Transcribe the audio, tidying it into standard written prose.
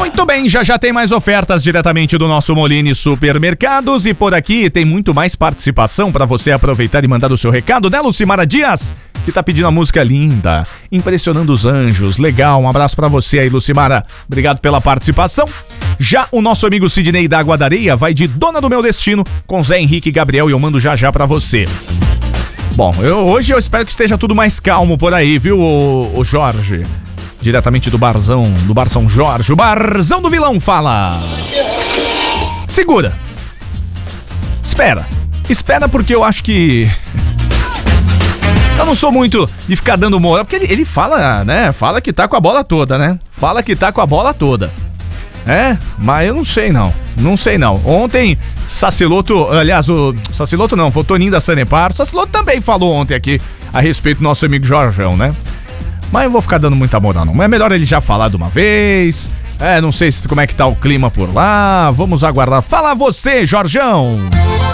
Muito bem, já tem mais ofertas diretamente do nosso Molini Supermercados e por aqui tem muito mais participação para você aproveitar e mandar o seu recado, né, Lucimara Dias? Que tá pedindo a música linda, Impressionando os Anjos. Legal, um abraço pra você aí, Lucimara. Obrigado pela participação. Já o nosso amigo Sidney da Água da Areia vai de Dona do Meu Destino com Zé Henrique e Gabriel e eu mando já pra você. Bom, hoje eu espero que esteja tudo mais calmo por aí, viu, o Jorge? Diretamente do Bar São Jorge, o Barzão do Vilão fala. Segura. Espera porque eu acho que... Eu não sou muito de ficar dando moral, porque ele fala, né? Fala que tá com a bola toda, né? Fala que tá com a bola toda. É, mas eu não sei não. Ontem, Saciloto, aliás, o Saciloto não, foi o Toninho da Sanepar. O Saciloto também falou ontem aqui a respeito do nosso amigo Jorjão, né? Mas eu vou ficar dando muita moral não. Mas é melhor ele já falar de uma vez. Não sei como é que tá o clima por lá. Vamos aguardar. Fala você, Jorjão!